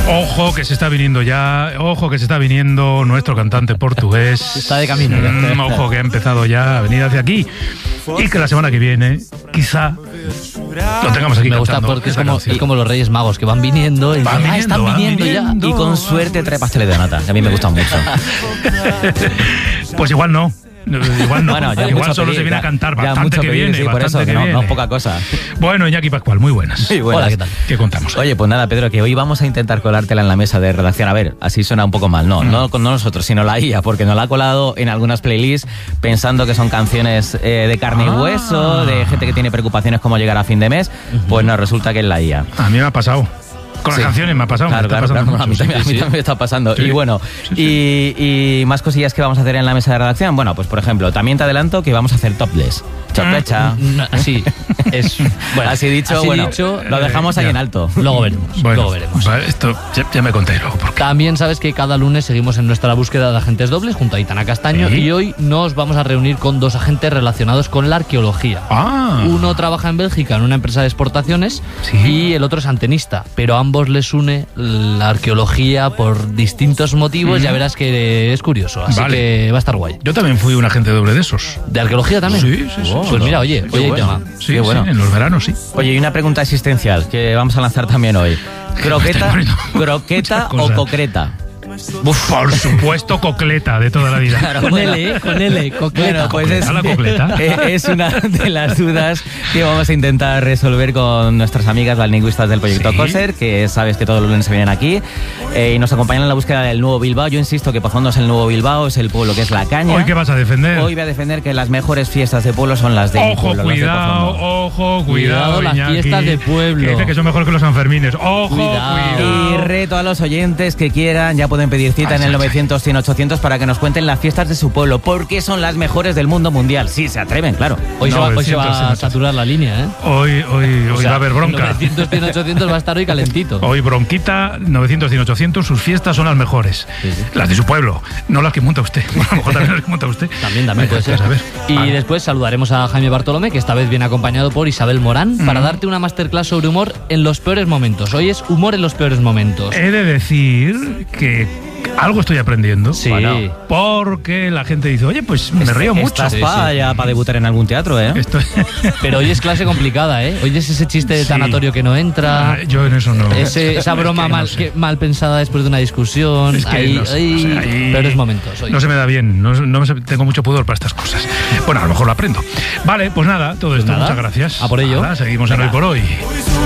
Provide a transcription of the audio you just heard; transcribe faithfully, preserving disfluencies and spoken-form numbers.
Ojo que se está viniendo ya, ojo que se está viniendo nuestro cantante portugués. Está de camino. Mm, ojo que ha empezado ya a venir hacia aquí. Y que la semana que viene, quizá, lo tengamos aquí. Me gusta cantando porque es esa como, canción. es como los Reyes Magos que van viniendo y Van dicen, ah, viniendo, están van viniendo, viniendo. ya. Y con suerte trae pasteles de nata, que a mí me gustan mucho. Pues igual no. Igual no. Bueno, ya igual mucho solo pedir, se viene ya- a cantar. ya Bastante mucho que pedir, viene, sí, por bastante eso, que que no, viene. no es poca cosa. Bueno, Iñaki Pascual, muy buenas. Sí, buenas. Hola, ¿qué tal? ¿Qué contamos? Oye, pues nada, Pedro, que hoy vamos a intentar colártela en la mesa de redacción. A ver, así suena un poco mal. No, Mm. no con nosotros, sino la I A, porque nos la ha colado en algunas playlists pensando que son canciones eh, de carne y Ah. hueso, de gente que tiene preocupaciones como llegar a fin de mes. Pues no, resulta que es la I A. A mí me ha pasado. Con Sí. las canciones me ha pasado. Claro, me está claro, pasando claro, a mí mucho, también, a sí, mí sí. también me está pasando. Sí. Y bueno, Sí, sí. Y, y más cosillas que vamos a hacer en la mesa de redacción. Bueno, pues por ejemplo, también te adelanto que vamos a hacer topless. Chopecha. No, así es. Bueno, así dicho, así bueno, dicho, lo dejamos ahí ya. en alto. luego veremos. Bueno, luego veremos. vale, esto ya, ya me conté luego. Porque También sabes que cada lunes seguimos en nuestra búsqueda de agentes dobles junto a Aitana Castaño Sí. y hoy nos vamos a reunir con dos agentes relacionados con la arqueología. Ah. Uno trabaja en Bélgica en una empresa de exportaciones Sí. y el otro es antenista, pero a ambos les une la arqueología por distintos motivos. Mm. Ya verás que es curioso, así Vale. que va a estar guay. Yo también fui un agente doble de esos. ¿De arqueología también? Sí, sí, sí. Pues sí. mira, oye, Qué oye, bueno. tema. Sí, Qué bueno. sí, en los veranos sí. Oye, y una pregunta existencial que vamos a lanzar también hoy. ¿Croqueta, Bueno, croqueta muchas o cosas. concreta? Uf, por supuesto, cocleta de toda la vida. Claro, Con bueno. L, ¿eh? Con L, cocleta. Bueno, pues es, ¿Cocleta, la cocleta? eh, es una de las dudas que vamos a intentar resolver con nuestras amigas las lingüistas del proyecto Sí. COSER, que sabes que todos los lunes se vienen aquí eh, y nos acompañan en la búsqueda del nuevo Bilbao. Yo insisto que por fondo es el nuevo Bilbao, es el pueblo que es la caña. ¿Hoy qué vas a defender? Hoy voy a defender que las mejores fiestas de pueblo son las de mi Ojo, pueblo, las de cuidado, Pozondo. ojo, cuidado, Cuidado, las Iñaki, fiestas de pueblo. Que dice que son mejor que los Sanfermines. Ojo, Cuidado. cuidado. Y reto a los oyentes que quieran, ya pueden pedir cita Ay, en el ay, novecientos cien ochocientos para que nos cuenten las fiestas de su pueblo, porque son las mejores del mundo mundial. Sí, se atreven, claro. Hoy, se va, hoy se va novecientos, a saturar la línea, ¿eh? Hoy, hoy, hoy O sea, va a haber bronca. novecientos, cien, ochocientos va a estar hoy calentito. Hoy bronquita, novecientos, cien, ochocientos, sus fiestas son las mejores. Sí, sí. Las de su pueblo, no las que monta usted. Bueno, a lo mejor también las que monta usted. También, también puede Vaya, ser. a ver. Y Vale. después saludaremos a Jaime Bartolomé, que esta vez viene acompañado por Isabel Morán, para darte una masterclass sobre humor en los peores momentos. Hoy es humor en los peores momentos. He de decir que algo estoy aprendiendo. Sí. Bueno, porque la gente dice, oye, pues me río mucho. Estás Sí, para sí. ya para debutar en algún teatro, ¿eh? Estoy... Pero hoy es clase complicada, ¿eh? Hoy es ese chiste de Sí. tanatorio que no entra. Ah, Yo en eso no. Ese- esa Es broma que no mal, sé. que- mal pensada después de una discusión. Es que ahí, no sé, ahí, o sea, ahí peores momentos. Hoy. No se me da bien, no, no me sé- tengo mucho pudor para estas cosas. Bueno, a lo mejor lo aprendo. Vale, pues nada, todo esto, nada, muchas gracias. a por ello. Nada, seguimos en Venga. Hoy por Hoy.